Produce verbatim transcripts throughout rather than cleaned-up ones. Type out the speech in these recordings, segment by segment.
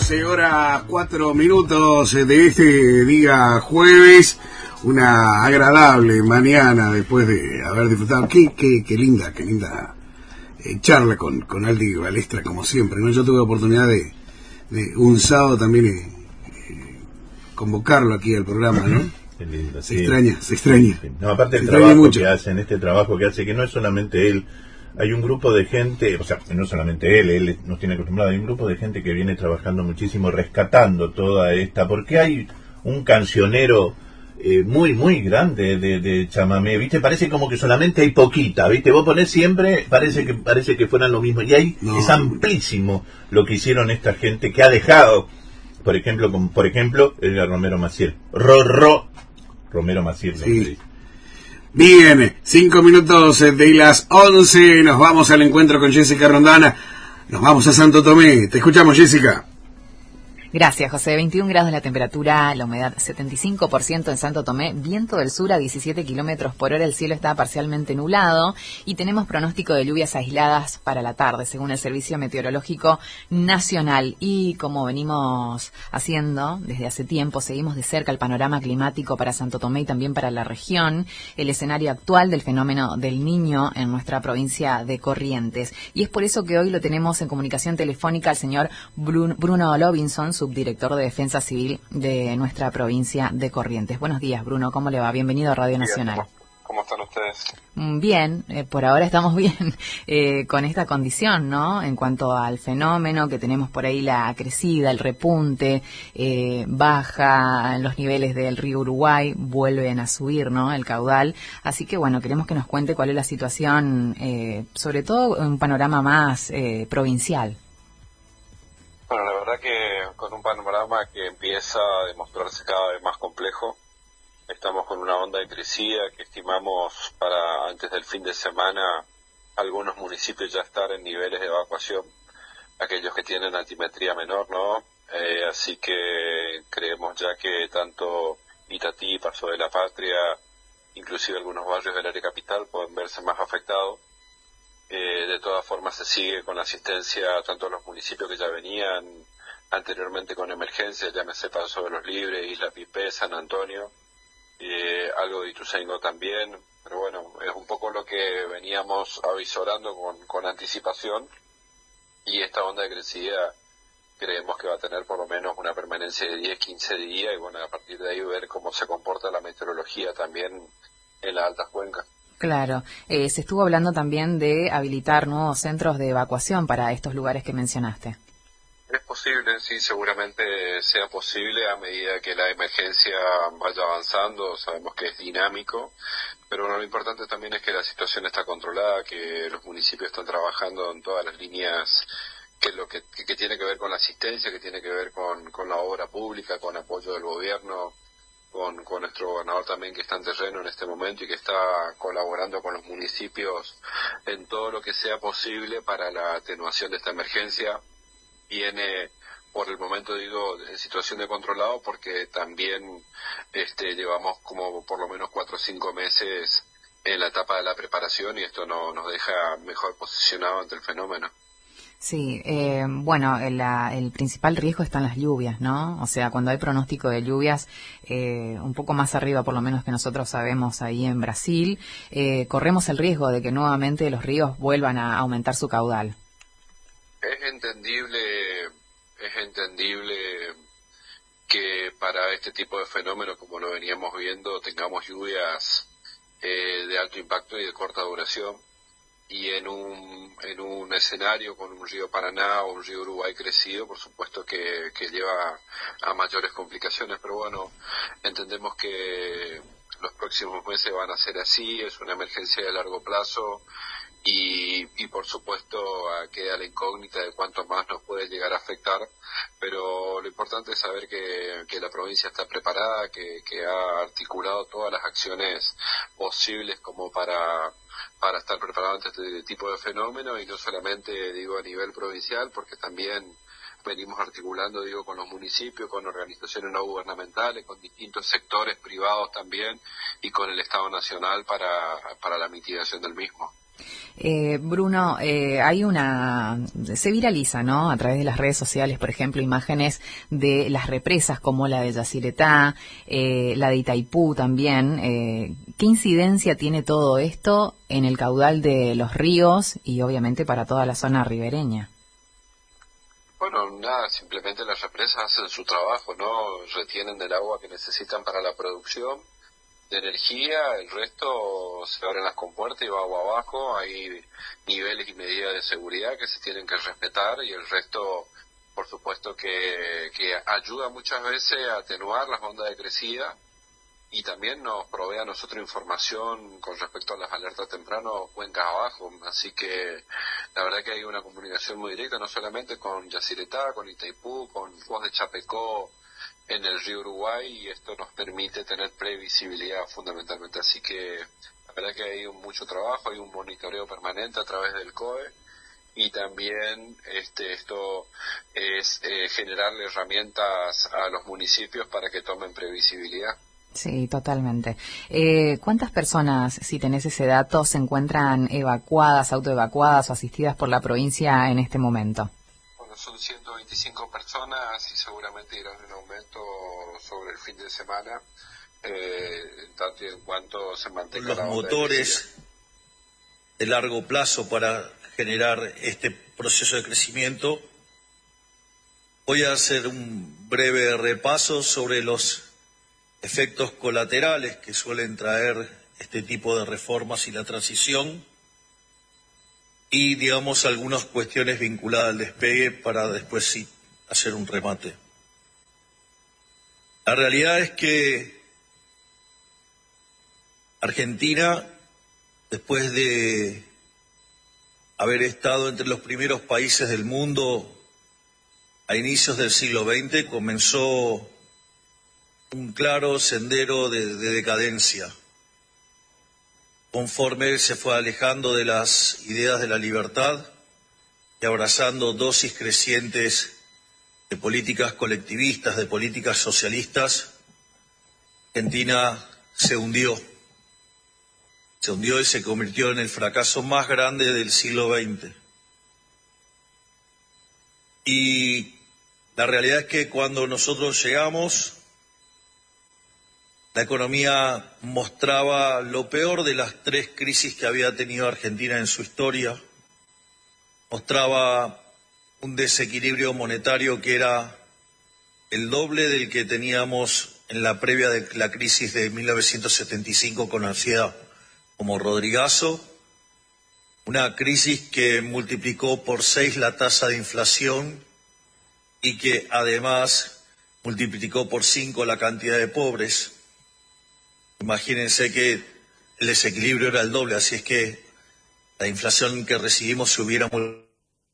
once horas cuatro minutos de este día jueves, una agradable mañana después de haber disfrutado. Qué, qué, qué linda, qué linda eh, charla con, con Aldi Balestra, como siempre, ¿no? Yo tuve la oportunidad de, de un sábado también eh, eh, convocarlo aquí al programa, ¿no? Qué lindo, se sí. extraña, se extraña. Sí. No, aparte se el trabajo mucho. que hacen, este trabajo que hace, que no es solamente él, hay un grupo de gente, o sea, no solamente él, él nos tiene acostumbrado, hay un grupo de gente que viene trabajando muchísimo, rescatando toda esta, porque hay un cancionero eh, muy, muy grande de, de chamamé, ¿viste? Parece como que solamente hay poquita, ¿viste? Vos ponés siempre, parece que parece que fueran lo mismo, y ahí no. Es amplísimo lo que hicieron esta gente que ha dejado, por ejemplo, como, por ejemplo, el Romero Maciel, Rorro Romero Maciel, ¿no? Sí. Bien, cinco minutos de las once, nos vamos al encuentro con Jessica Rondana, nos vamos a Santo Tomé, te escuchamos, Jessica. Gracias, José. veintiún grados la temperatura, la humedad setenta y cinco por ciento en Santo Tomé, viento del sur a diecisiete kilómetros por hora, el cielo está parcialmente nublado y tenemos pronóstico de lluvias aisladas para la tarde, según el Servicio Meteorológico Nacional. Y como venimos haciendo desde hace tiempo, seguimos de cerca el panorama climático para Santo Tomé y también para la región, el escenario actual del fenómeno del Niño en nuestra provincia de Corrientes. Y es por eso que hoy lo tenemos en comunicación telefónica al señor Bruno, Bruno Lobinson, subdirector de Defensa Civil de nuestra provincia de Corrientes. Buenos días, Bruno, ¿cómo le va? Bienvenido a Radio Nacional. ¿Cómo, cómo están ustedes? Bien, eh, por ahora estamos bien eh, con esta condición, ¿no? En cuanto al fenómeno que tenemos por ahí, la crecida, el repunte, eh, baja los niveles del río Uruguay, vuelven a subir, ¿no? El caudal. Así que, bueno, queremos que nos cuente cuál es la situación, eh, sobre todo en un panorama más eh, provincial. Bueno, la verdad que con un panorama que empieza a demostrarse cada vez más complejo, estamos con una onda de crecida que estimamos para antes del fin de semana algunos municipios ya estar en niveles de evacuación, aquellos que tienen altimetría menor, ¿no? Eh, así que creemos ya que tanto Itatí, Paso de la Patria, inclusive algunos barrios del área capital pueden verse más afectados. Eh, de todas formas se sigue con la asistencia tanto a los municipios que ya venían anteriormente con emergencia, llámese Paso de los Libres, Isla Pipé, San Antonio, eh, algo de Ituzaingó también, pero bueno, es un poco lo que veníamos avisorando con, con anticipación, y esta onda de crecida creemos que va a tener por lo menos una permanencia de diez, quince días, y bueno, a partir de ahí ver cómo se comporta la meteorología también en las altas cuencas. Claro, eh, se estuvo hablando también de habilitar nuevos centros de evacuación para estos lugares que mencionaste. Es posible, sí, seguramente sea posible a medida que la emergencia vaya avanzando. Sabemos que es dinámico, pero bueno, lo importante también es que la situación está controlada, que los municipios están trabajando en todas las líneas que lo que, que, que tiene que ver con la asistencia, que tiene que ver con, con la obra pública, con apoyo del gobierno, Con, con nuestro gobernador también, que está en terreno en este momento y que está colaborando con los municipios en todo lo que sea posible para la atenuación de esta emergencia. Viene por el momento, digo, en situación de controlado, porque también este, llevamos como por lo menos cuatro o cinco meses en la etapa de la preparación, y esto no, nos deja mejor posicionado ante el fenómeno. Sí, eh, bueno, el, el principal riesgo están las lluvias, ¿no? O sea, cuando hay pronóstico de lluvias, eh, un poco más arriba, por lo menos que nosotros sabemos ahí en Brasil, eh, corremos el riesgo de que nuevamente los ríos vuelvan a aumentar su caudal. Es entendible, es entendible que para este tipo de fenómenos, como lo veníamos viendo, tengamos lluvias eh, de alto impacto y de corta duración. Y en un en un escenario con un río Paraná o un río Uruguay crecido, por supuesto que, que lleva a mayores complicaciones, pero bueno, entendemos que los próximos meses van a ser así, es una emergencia de largo plazo, y, y por supuesto queda la incógnita de cuánto más nos puede llegar a afectar, pero lo importante es saber que, que la provincia está preparada, que, que ha articulado todas las acciones posibles como para para estar preparado ante este tipo de fenómeno, y no solamente, digo, a nivel provincial, porque también venimos articulando, digo, con los municipios, con organizaciones no gubernamentales, con distintos sectores privados también, y con el Estado Nacional para, para la mitigación del mismo. Eh, Bruno, eh, hay una, se viraliza, ¿no? A través de las redes sociales, por ejemplo, imágenes de las represas como la de Yacyretá, eh, la de Itaipú también. Eh, ¿Qué incidencia tiene todo esto en el caudal de los ríos y obviamente para toda la zona ribereña? Bueno, nada, simplemente las represas hacen su trabajo, ¿no? Retienen del agua que necesitan para la producción de energía, el resto se abren las compuertas y va agua abajo, hay niveles y medidas de seguridad que se tienen que respetar y el resto, por supuesto, que, que ayuda muchas veces a atenuar las ondas de crecida y también nos provee a nosotros información con respecto a las alertas temprano cuencas abajo, así que la verdad que hay una comunicación muy directa, no solamente con Yacyretá, con Itaipú, con Foz de Chapecó, en el río Uruguay, y esto nos permite tener previsibilidad fundamentalmente, así que la verdad que hay un mucho trabajo, hay un monitoreo permanente a través del C O E y también este esto es eh, generarle herramientas a los municipios para que tomen previsibilidad. Sí, totalmente. Eh, ¿Cuántas personas, si tenés ese dato, se encuentran evacuadas, autoevacuadas o asistidas por la provincia en este momento? Son ciento veinticinco personas y seguramente irán en aumento sobre el fin de semana, eh, tanto en cuanto se mantenga los la onda motores de, de largo plazo para generar este proceso de crecimiento. Voy a hacer un breve repaso sobre los efectos colaterales que suelen traer este tipo de reformas y la transición. Y, digamos, algunas cuestiones vinculadas al despegue para después sí hacer un remate. La realidad es que Argentina, después de haber estado entre los primeros países del mundo a inicios del siglo veinte, comenzó un claro sendero de, de decadencia. Conforme se fue alejando de las ideas de la libertad y abrazando dosis crecientes de políticas colectivistas, de políticas socialistas, Argentina se hundió. Se hundió y se convirtió en el fracaso más grande del siglo veinte. Y la realidad es que cuando nosotros llegamos, la economía mostraba lo peor de las tres crisis que había tenido Argentina en su historia. Mostraba un desequilibrio monetario que era el doble del que teníamos en la previa de la crisis de mil novecientos setenta y cinco, conocida como Rodrigazo. Una crisis que multiplicó por seis la tasa de inflación y que además multiplicó por cinco la cantidad de pobres. Imagínense que el desequilibrio era el doble, así es que la inflación que recibimos se hubiera multiplicado.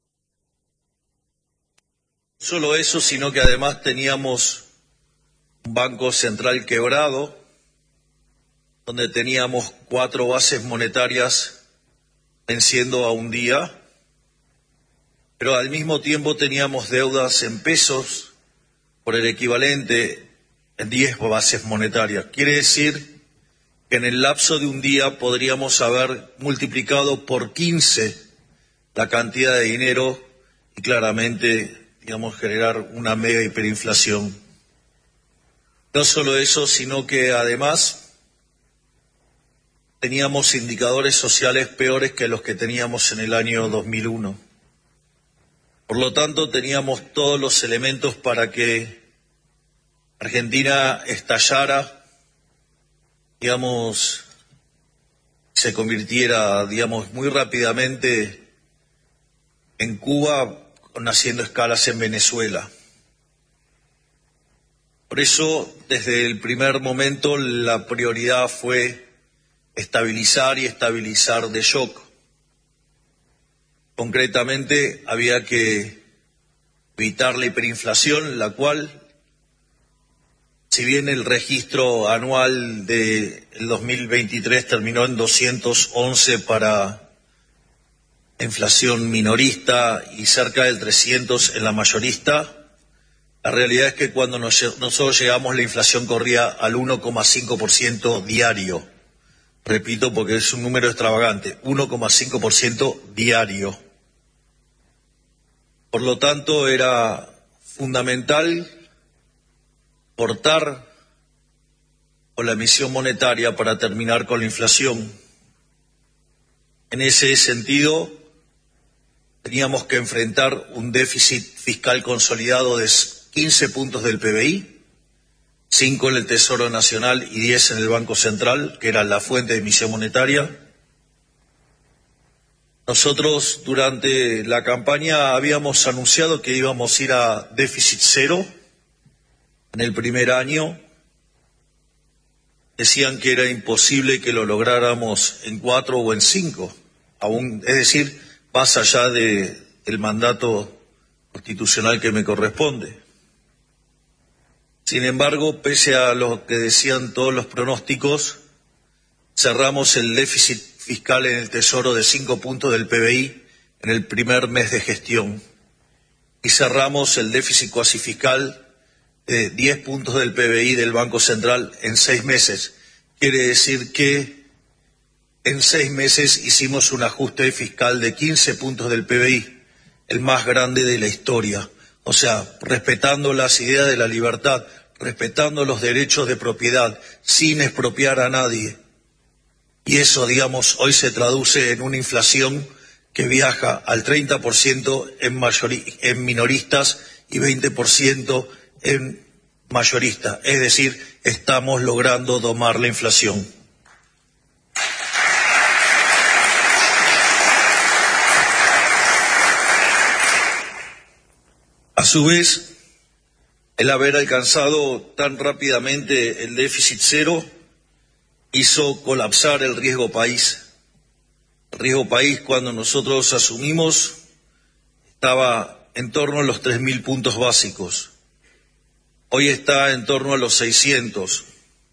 No solo eso, sino que además teníamos un banco central quebrado, donde teníamos cuatro bases monetarias venciendo a un día, pero al mismo tiempo teníamos deudas en pesos por el equivalente en diez bases monetarias. Quiere decir que en el lapso de un día podríamos haber multiplicado por quince la cantidad de dinero y claramente, digamos, generar una mega hiperinflación. No solo eso, sino que además teníamos indicadores sociales peores que los que teníamos en el año dos mil uno. Por lo tanto, teníamos todos los elementos para que Argentina estallara, digamos, se convirtiera, digamos, muy rápidamente en Cuba, haciendo escalas en Venezuela. Por eso, desde el primer momento, la prioridad fue estabilizar y estabilizar de shock. Concretamente, había que evitar la hiperinflación, la cual, si bien el registro anual del dos mil veintitrés terminó en doscientos once para inflación minorista y cerca del trescientos en la mayorista, la realidad es que cuando nos, nosotros llegamos la inflación corría al uno coma cinco por ciento diario. Repito porque es un número extravagante, uno coma cinco por ciento diario. Por lo tanto, era fundamental cortar con la emisión monetaria para terminar con la inflación. En ese sentido, teníamos que enfrentar un déficit fiscal consolidado de quince puntos del P B I, cinco en el Tesoro Nacional y diez en el Banco Central, que era la fuente de emisión monetaria. Nosotros durante la campaña habíamos anunciado que íbamos a ir a déficit cero en el primer año. Decían que era imposible que lo lográramos en cuatro o en cinco, aún, es decir, más allá de, del mandato constitucional que me corresponde. Sin embargo, pese a lo que decían todos los pronósticos, cerramos el déficit fiscal en el Tesoro de cinco puntos del P B I en el primer mes de gestión y cerramos el déficit cuasi fiscal de diez puntos del P B I del Banco Central en seis meses. Quiere decir que en seis meses hicimos un ajuste fiscal de quince puntos del P B I, el más grande de la historia. O sea, respetando las ideas de la libertad, respetando los derechos de propiedad, sin expropiar a nadie. Y eso, digamos, hoy se traduce en una inflación que viaja al treinta por ciento en, mayori- en minoristas y veinte por ciento en mayoristas. Es decir, estamos logrando domar la inflación. A su vez, el haber alcanzado tan rápidamente el déficit cero hizo colapsar el riesgo país. El riesgo país, cuando nosotros asumimos, estaba en torno a los tres mil puntos básicos. Hoy está en torno a los seiscientos.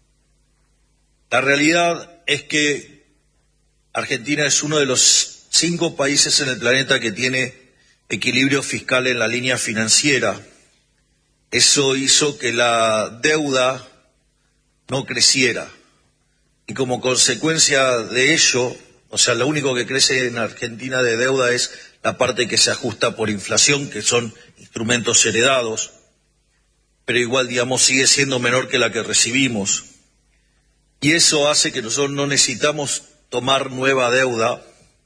La realidad es que Argentina es uno de los cinco países en el planeta que tiene equilibrio fiscal en la línea financiera. Eso hizo que la deuda no creciera. Y como consecuencia de ello, o sea, lo único que crece en Argentina de deuda es la parte que se ajusta por inflación, que son instrumentos heredados, pero igual, digamos, sigue siendo menor que la que recibimos. Y eso hace que nosotros no necesitamos tomar nueva deuda,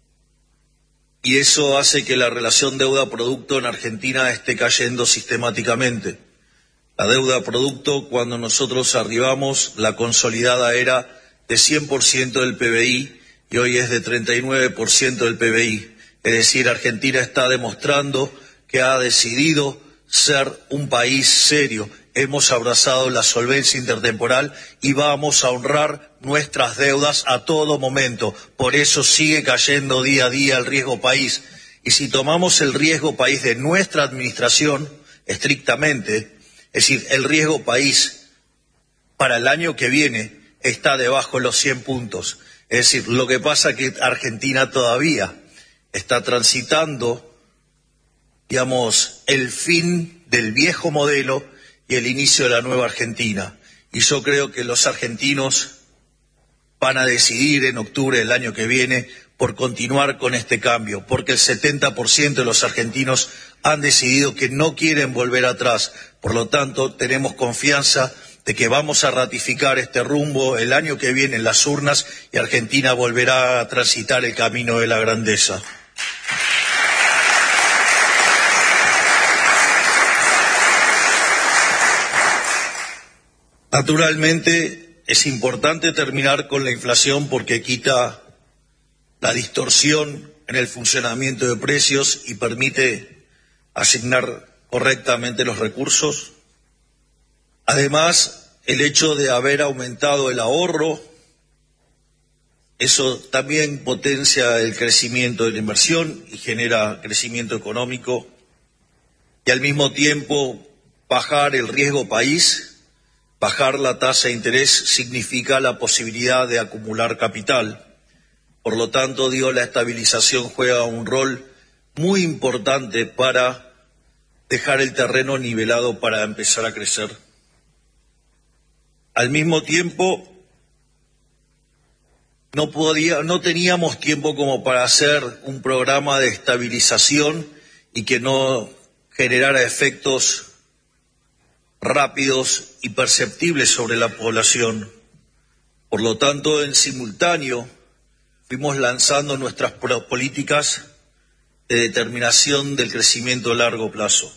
y eso hace que la relación deuda-producto en Argentina esté cayendo sistemáticamente. La deuda-producto, cuando nosotros arribamos, la consolidada era de cien por ciento del P B I y hoy es de treinta y nueve por ciento del P B I. Es decir, Argentina está demostrando que ha decidido ser un país serio. Hemos abrazado la solvencia intertemporal y vamos a honrar nuestras deudas a todo momento. Por eso sigue cayendo día a día el riesgo país. Y si tomamos el riesgo país de nuestra administración, estrictamente, es decir, el riesgo país para el año que viene está debajo de los cien puntos. Es decir, lo que pasa es que Argentina todavía está transitando, digamos, el fin del viejo modelo y el inicio de la nueva Argentina. Y yo creo que los argentinos van a decidir en octubre del año que viene por continuar con este cambio, porque el setenta por ciento de los argentinos han decidido que no quieren volver atrás. Por lo tanto, tenemos confianza de que vamos a ratificar este rumbo el año que viene en las urnas y Argentina volverá a transitar el camino de la grandeza. Naturalmente, es importante terminar con la inflación porque quita la distorsión en el funcionamiento de precios y permite asignar correctamente los recursos. Además, el hecho de haber aumentado el ahorro, eso también potencia el crecimiento de la inversión y genera crecimiento económico. Y al mismo tiempo, bajar el riesgo país. Bajar la tasa de interés significa la posibilidad de acumular capital. Por lo tanto, digo, la estabilización juega un rol muy importante para dejar el terreno nivelado para empezar a crecer. Al mismo tiempo, no podía, no teníamos tiempo como para hacer un programa de estabilización y que no generara efectos rápidos y perceptibles sobre la población. Por lo tanto, en simultáneo, fuimos lanzando nuestras políticas de determinación del crecimiento a largo plazo.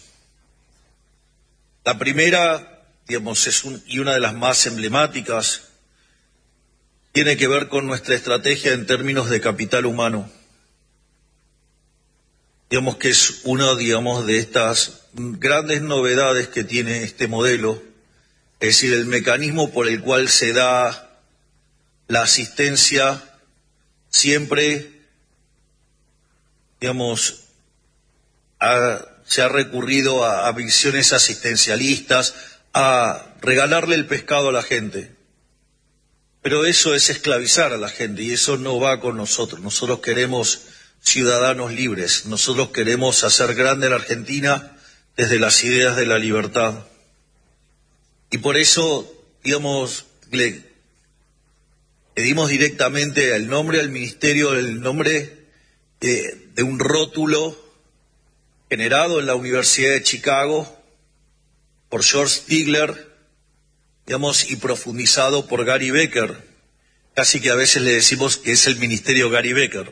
La primera, digamos, es un, y una de las más emblemáticas, tiene que ver con nuestra estrategia en términos de capital humano. Digamos que es una, digamos, de estas grandes novedades que tiene este modelo, es decir, el mecanismo por el cual se da la asistencia siempre, digamos, a, se ha recurrido a, a visiones asistencialistas, a regalarle el pescado a la gente. Pero eso es esclavizar a la gente y eso no va con nosotros. Nosotros queremos ciudadanos libres. Nosotros queremos hacer grande la Argentina desde las ideas de la libertad. Y por eso, digamos, le pedimos directamente el nombre al ministerio, el nombre de, de un rótulo generado en la Universidad de Chicago por George Stigler, digamos, y profundizado por Gary Becker. Casi que a veces le decimos que es el ministerio Gary Becker.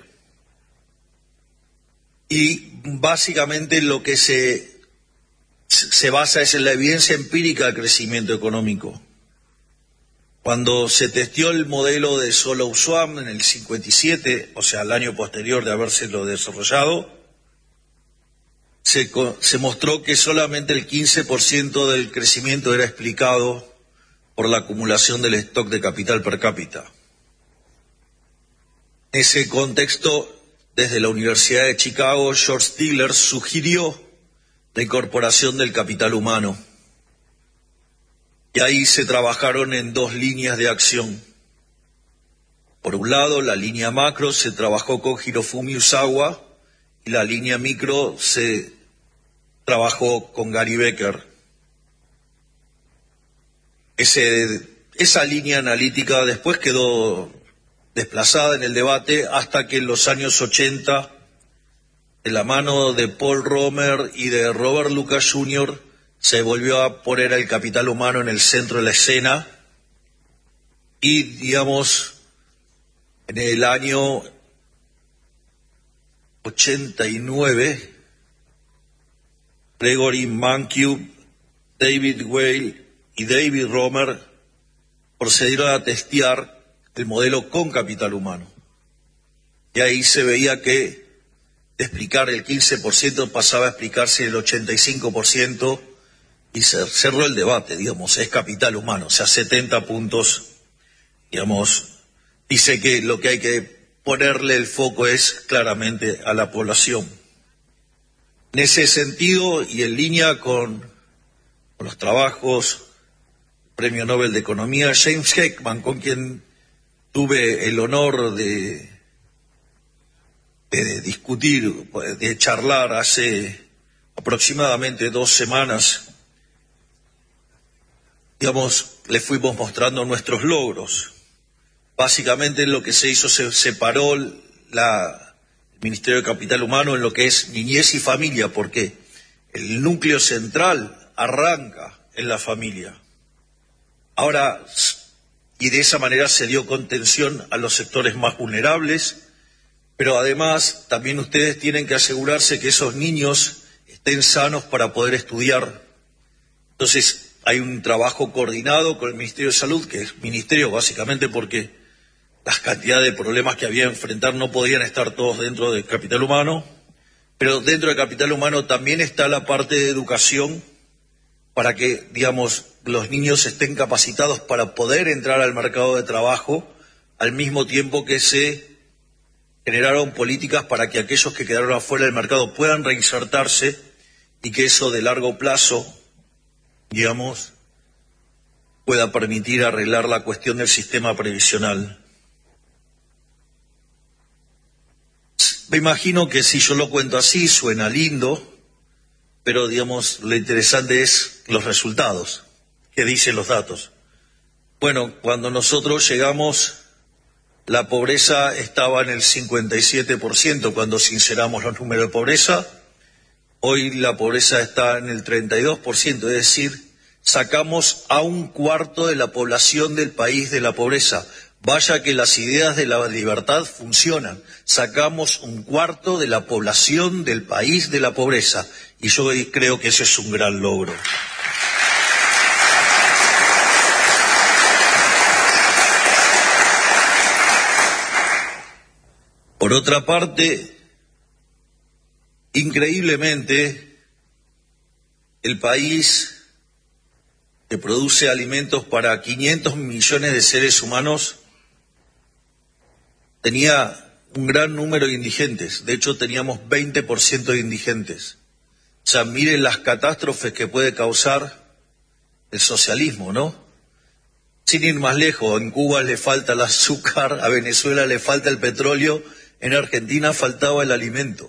Y básicamente lo que se, se basa es en la evidencia empírica del crecimiento económico. Cuando se testeó el modelo de Solow Schwab en el cincuenta y siete, o sea, el año posterior de habérselo desarrollado, se, se mostró que solamente el quince por ciento del crecimiento era explicado por la acumulación del stock de capital per cápita. En ese contexto, desde la Universidad de Chicago, George Stigler sugirió la incorporación del capital humano. Y ahí se trabajaron en dos líneas de acción. Por un lado, la línea macro se trabajó con Hirofumi Usawa y la línea micro se trabajó con Gary Becker. Ese, esa línea analítica después quedó desplazada en el debate hasta que en los años ochenta, de la mano de Paul Romer y de Robert Lucas junior, se volvió a poner el capital humano en el centro de la escena y, digamos, en el año ochenta y nueve, Gregory Mankiw, David Weil y David Romer procedieron a testear el modelo con capital humano. Y ahí se veía que de explicar el quince por ciento pasaba a explicarse el ochenta y cinco por ciento y se cerró el debate, digamos, es capital humano, o sea, setenta puntos, digamos, dice que lo que hay que ponerle el foco es claramente a la población. En ese sentido, y en línea con, con los trabajos, Premio Nobel de Economía, James Heckman, con quien tuve el honor de, de discutir, de charlar hace aproximadamente dos semanas, digamos, le fuimos mostrando nuestros logros. Básicamente lo que se hizo, se separó la, el Ministerio de Capital Humano en lo que es niñez y familia, porque el núcleo central arranca en la familia. Ahora, y de esa manera se dio contención a los sectores más vulnerables, pero además también ustedes tienen que asegurarse que esos niños estén sanos para poder estudiar. Entonces, hay un trabajo coordinado con el Ministerio de Salud, que es ministerio básicamente porque las cantidades de problemas que había que enfrentar no podían estar todos dentro del capital humano, pero dentro del capital humano también está la parte de educación para que, digamos, los niños estén capacitados para poder entrar al mercado de trabajo, al mismo tiempo que se generaron políticas para que aquellos que quedaron afuera del mercado puedan reinsertarse y que eso de largo plazo, digamos, pueda permitir arreglar la cuestión del sistema previsional. Me imagino que si yo lo cuento así suena lindo, pero, digamos, lo interesante es los resultados, que dicen los datos. Bueno, cuando nosotros llegamos la pobreza estaba en el cincuenta y siete por ciento cuando sinceramos los números de pobreza. Hoy la pobreza está en el treinta y dos por ciento, es decir, sacamos a un cuarto de la población del país de la pobreza. Vaya que las ideas de la libertad funcionan. Sacamos un cuarto de la población del país de la pobreza. Y yo creo que ese es un gran logro. Por otra parte, increíblemente, el país que produce alimentos para quinientos millones de seres humanos tenía un gran número de indigentes. De hecho, teníamos veinte por ciento de indigentes. O sea, miren las catástrofes que puede causar el socialismo, ¿no? Sin ir más lejos, en Cuba le falta el azúcar, a Venezuela le falta el petróleo, en Argentina faltaba el alimento.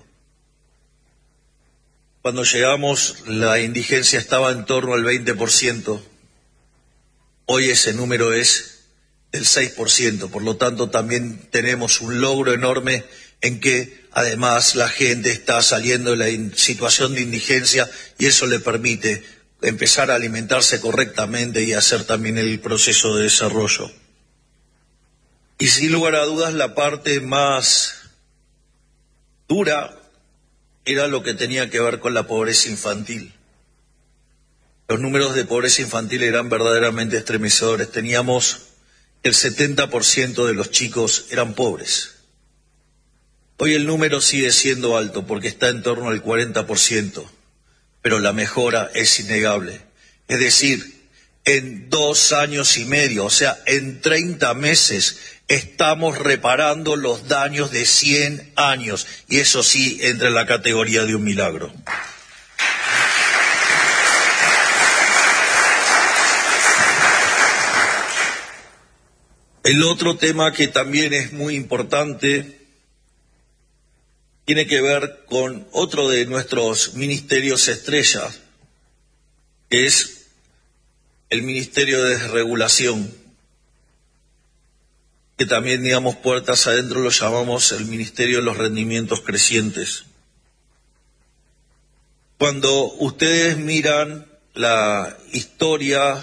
Cuando llegamos, la indigencia estaba en torno al veinte por ciento. Hoy ese número es del seis por ciento. Por lo tanto, también tenemos un logro enorme en que, además, la gente está saliendo de la situación de indigencia y eso le permite empezar a alimentarse correctamente y hacer también el proceso de desarrollo. Y sin lugar a dudas, la parte más dura era lo que tenía que ver con la pobreza infantil. Los números de pobreza infantil eran verdaderamente estremecedores. Teníamos el setenta por ciento de los chicos eran pobres. Hoy el número sigue siendo alto porque está en torno al cuarenta por ciento, pero la mejora es innegable. Es decir, en dos años y medio, o sea, en treinta meses, estamos reparando los daños de cien años, y eso sí entra en la categoría de un milagro. El otro tema que también es muy importante tiene que ver con otro de nuestros ministerios estrella, que es el Ministerio de Desregulación, que también, digamos, puertas adentro lo llamamos el Ministerio de los Rendimientos Crecientes. Cuando ustedes miran la historia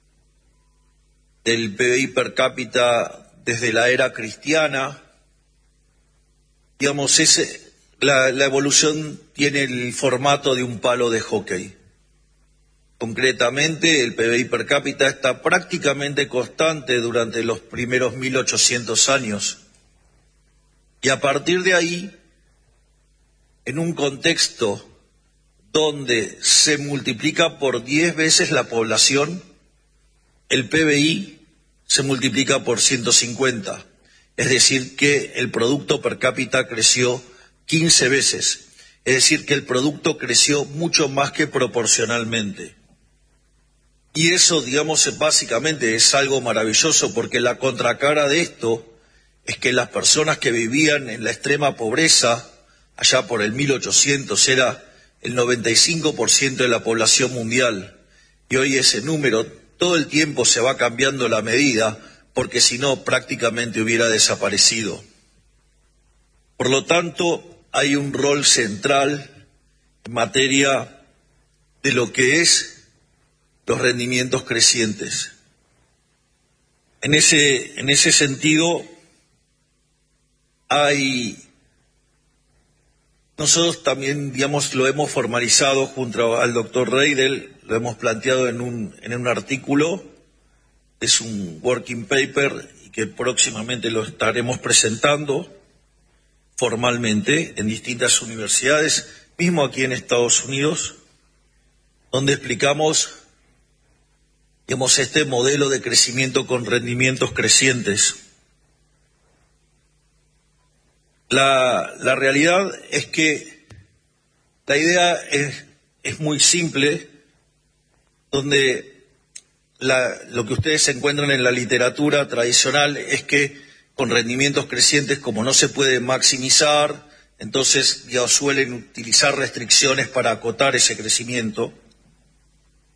del P B I per cápita desde la era cristiana, digamos, ese, la, la evolución tiene el formato de un palo de hockey. Concretamente, el P B I per cápita está prácticamente constante durante los primeros mil ochocientos años. Y a partir de ahí, en un contexto donde se multiplica por diez veces la población, el P B I se multiplica por ciento cincuenta. Es decir, que el producto per cápita creció quince veces. Es decir, que el producto creció mucho más que proporcionalmente. Y eso, digamos, básicamente es algo maravilloso, porque la contracara de esto es que las personas que vivían en la extrema pobreza, allá por el mil ochocientos, era el noventa y cinco por ciento de la población mundial. Y hoy ese número todo el tiempo se va cambiando la medida, porque si no prácticamente hubiera desaparecido. Por lo tanto, hay un rol central en materia de lo que es los rendimientos crecientes. En ese, en ese sentido, hay, nosotros también, digamos, lo hemos formalizado junto al doctor Reidel, lo hemos planteado en un, en un artículo, es un working paper y que próximamente lo estaremos presentando formalmente en distintas universidades, mismo aquí en Estados Unidos, donde explicamos, digamos, este modelo de crecimiento con rendimientos crecientes. La, la realidad es que la idea es, es muy simple, donde la, lo que ustedes encuentran en la literatura tradicional es que con rendimientos crecientes, como no se puede maximizar, entonces ya suelen utilizar restricciones para acotar ese crecimiento.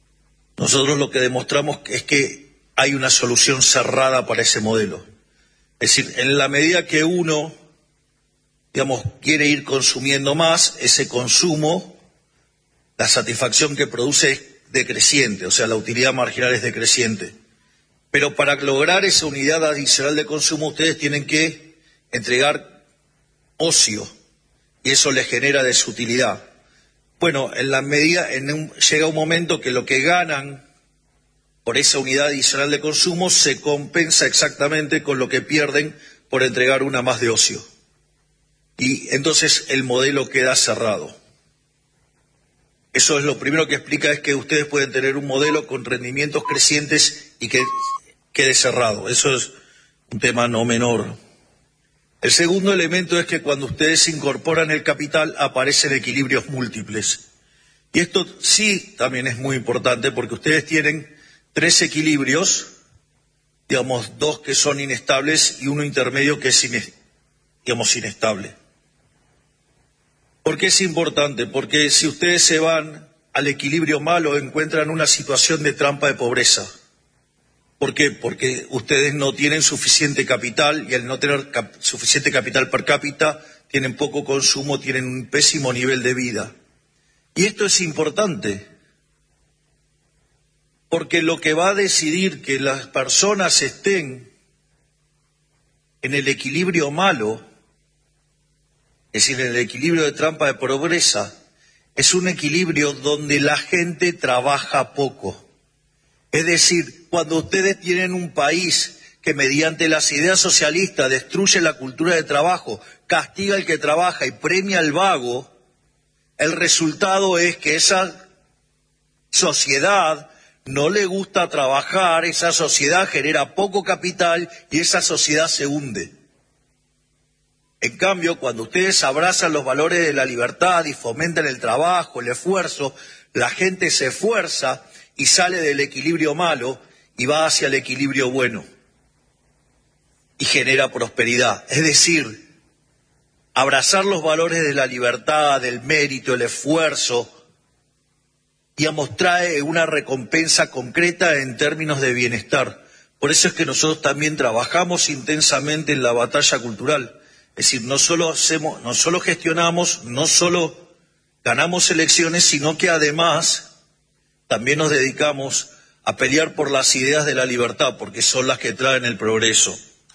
Nosotros lo que demostramos es que hay una solución cerrada para ese modelo. Es decir, en la medida que uno, digamos, quiere ir consumiendo más, ese consumo, la satisfacción que produce es decreciente, o sea, la utilidad marginal es decreciente. Pero para lograr esa unidad adicional de consumo, ustedes tienen que entregar ocio, y eso les genera desutilidad. Bueno, en la medida, en un, llega un momento que lo que ganan por esa unidad adicional de consumo se compensa exactamente con lo que pierden por entregar una más de ocio. Y entonces el modelo queda cerrado. Eso es lo primero que explica, es que ustedes pueden tener un modelo con rendimientos crecientes y que quede cerrado. Eso es un tema no menor. El segundo elemento es que cuando ustedes incorporan el capital aparecen equilibrios múltiples. Y esto sí también es muy importante porque ustedes tienen tres equilibrios, digamos, dos que son inestables y uno intermedio que es, ine- digamos, inestable. ¿Por qué es importante? Porque si ustedes se van al equilibrio malo encuentran una situación de trampa de pobreza. ¿Por qué? Porque ustedes no tienen suficiente capital y al no tener cap- suficiente capital per cápita tienen poco consumo, tienen un pésimo nivel de vida. Y esto es importante porque lo que va a decidir que las personas estén en el equilibrio malo, es decir, en el equilibrio de trampa de pobreza, es un equilibrio donde la gente trabaja poco. Es decir, cuando ustedes tienen un país que mediante las ideas socialistas destruye la cultura de trabajo, castiga al que trabaja y premia al vago, el resultado es que esa sociedad no le gusta trabajar, esa sociedad genera poco capital y esa sociedad se hunde. En cambio, cuando ustedes abrazan los valores de la libertad y fomentan el trabajo, el esfuerzo, la gente se esfuerza y sale del equilibrio malo y va hacia el equilibrio bueno y genera prosperidad. Es decir, abrazar los valores de la libertad, del mérito, el esfuerzo, digamos, trae una recompensa concreta en términos de bienestar. Por eso es que nosotros también trabajamos intensamente en la batalla cultural. Es decir, no solo hacemos, no solo gestionamos, no solo ganamos elecciones, sino que además también nos dedicamos a pelear por las ideas de la libertad, porque son las que traen el progreso.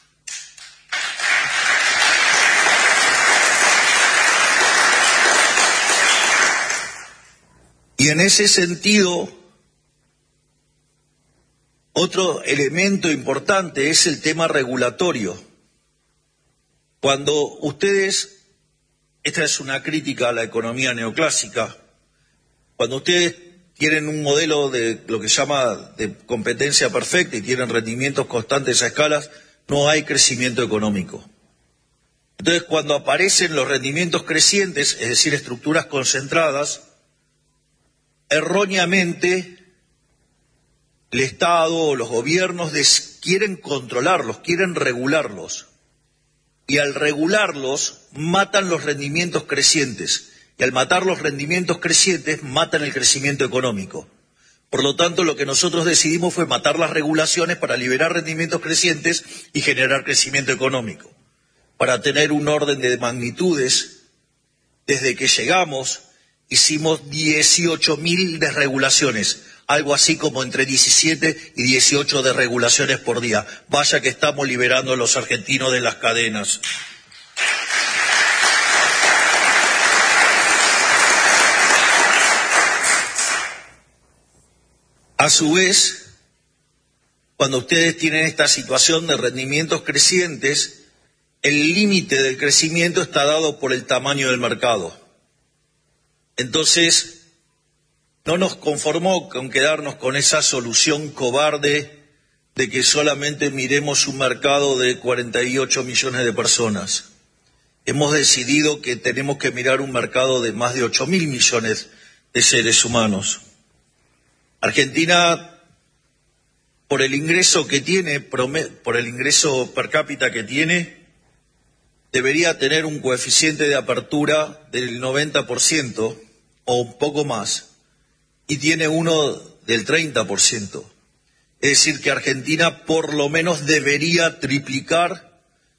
Y en ese sentido, otro elemento importante es el tema regulatorio. Cuando ustedes, esta es una crítica a la economía neoclásica, cuando ustedes tienen un modelo de lo que se llama de competencia perfecta y tienen rendimientos constantes a escalas, no hay crecimiento económico. Entonces, cuando aparecen los rendimientos crecientes, es decir, estructuras concentradas, erróneamente el Estado o los gobiernos des- quieren controlarlos, quieren regularlos. Y al regularlos, matan los rendimientos crecientes. Y al matar los rendimientos crecientes, matan el crecimiento económico. Por lo tanto, lo que nosotros decidimos fue matar las regulaciones para liberar rendimientos crecientes y generar crecimiento económico. Para tener un orden de magnitudes, desde que llegamos, hicimos dieciocho mil desregulaciones, algo así como entre diecisiete y dieciocho desregulaciones por día. Vaya que estamos liberando a los argentinos de las cadenas. A su vez, cuando ustedes tienen esta situación de rendimientos crecientes, el límite del crecimiento está dado por el tamaño del mercado. Entonces, no nos conformó con quedarnos con esa solución cobarde de que solamente miremos un mercado de cuarenta y ocho millones de personas. Hemos decidido que tenemos que mirar un mercado de más de ocho mil millones de seres humanos. Argentina, por el ingreso que tiene, por el ingreso per cápita que tiene, debería tener un coeficiente de apertura del noventa por ciento o un poco más, y tiene uno del treinta por ciento. Es decir, que Argentina por lo menos debería triplicar